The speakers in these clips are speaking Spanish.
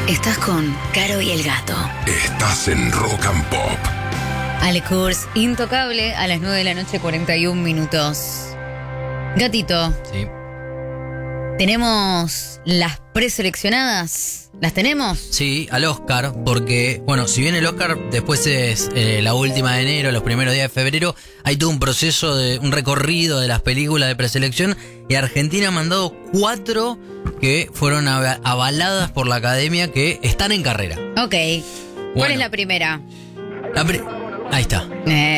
Estás con Caro y el Gato. Estás en Rock and Pop. Ale Kurz, Intocable, a las 9 de la noche, 41 minutos. Gatito. Sí. ¿Tenemos las preseleccionadas? ¿Las tenemos? Sí, al Oscar, porque, bueno, si bien el Oscar después es la última de enero, los primeros días de febrero, hay todo un proceso un recorrido de las películas de preselección, y Argentina ha mandado 4 que fueron avaladas por la Academia que están en carrera. Ok. ¿Cuál es la primera? Ahí está.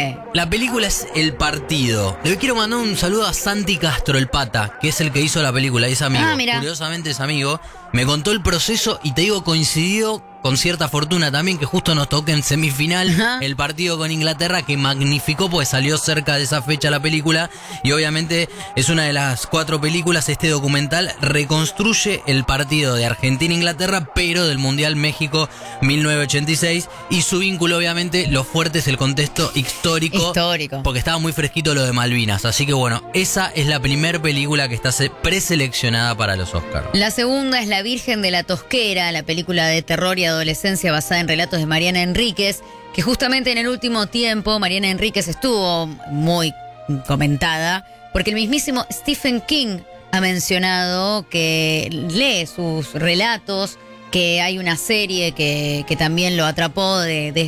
La película es El Partido. Le quiero mandar un saludo a Santi Castro, el pata, que es el que hizo la película, y es amigo. Curiosamente es amigo. Me contó el proceso y te digo, coincidió con cierta fortuna también que justo nos toque en semifinal el partido con Inglaterra, que magnificó pues salió cerca de esa fecha la película, y obviamente es una de las 4 películas. Este documental reconstruye el partido de Argentina-Inglaterra, pero del Mundial México 1986, y su vínculo, obviamente, lo fuerte es el contexto histórico, porque estaba muy fresquito lo de Malvinas. Así que bueno, esa es la primera película que está preseleccionada para los Oscars. La segunda es La Virgen de la Tosquera, la película de terror y adolescencia basada en relatos de Mariana Enríquez, que justamente en el último tiempo Mariana Enríquez estuvo muy comentada, porque el mismísimo Stephen King ha mencionado que lee sus relatos, que hay una serie que también lo atrapó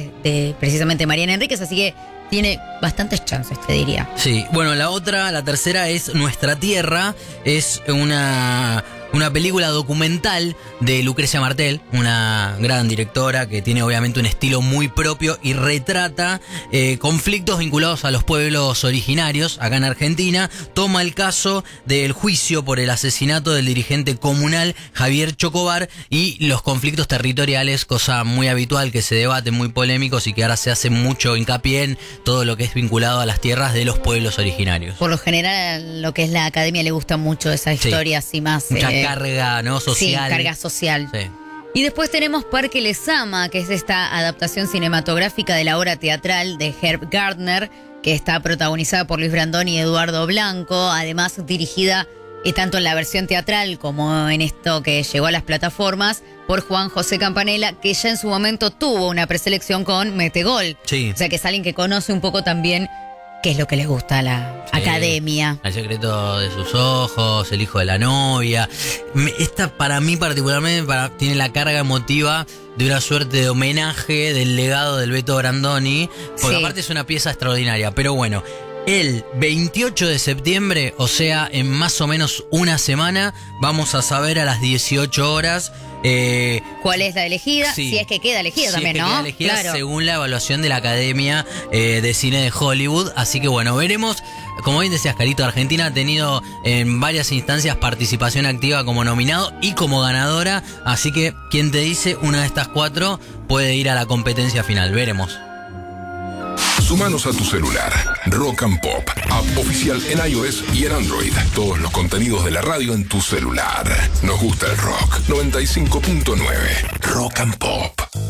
de precisamente Mariana Enríquez, así que tiene bastantes chances, te diría. Sí, bueno, la tercera es Nuestra Tierra, es una película documental de Lucrecia Martel, una gran directora que tiene obviamente un estilo muy propio y retrata conflictos vinculados a los pueblos originarios acá en Argentina. Toma el caso del juicio por el asesinato del dirigente comunal Javier Chocobar y los conflictos territoriales, cosa muy habitual que se debate, muy polémicos, y que ahora se hace mucho hincapié en todo lo que es vinculado a las tierras de los pueblos originarios. Por lo general, lo que es la Academia le gusta mucho esa historia así más... Mucha carga, ¿no? Social. Sí, carga social. Sí. Y después tenemos Parque Lezama, que es esta adaptación cinematográfica de la obra teatral de Herb Gardner, que está protagonizada por Luis Brandoni y Eduardo Blanco, además dirigida tanto en la versión teatral como en esto que llegó a las plataformas por Juan José Campanella, que ya en su momento tuvo una preselección con Metegol. Sí. O sea que es alguien que conoce un poco también qué es lo que les gusta a la Academia. El secreto de sus ojos, El hijo de la novia. Esta para mí particularmente tiene la carga emotiva de una suerte de homenaje del legado del Beto Brandoni, porque aparte es una pieza extraordinaria. Pero bueno, el 28 de septiembre, o sea, en más o menos una semana, vamos a saber a las 18 horas... ¿cuál es la elegida? Sí. Si es que queda elegida también, ¿no? Queda elegida, claro, según la evaluación de la Academia de Cine de Hollywood. Así que bueno, veremos. Como bien decías, Carito, Argentina ha tenido en varias instancias participación activa como nominado y como ganadora. Así que, quien te dice, una de estas 4 puede ir a la competencia final. Veremos. Súmanos a tu celular. Rock and Pop, app oficial en iOS y en Android. Todos los contenidos de la radio en tu celular. Nos gusta el rock. 95.9 Rock and Pop.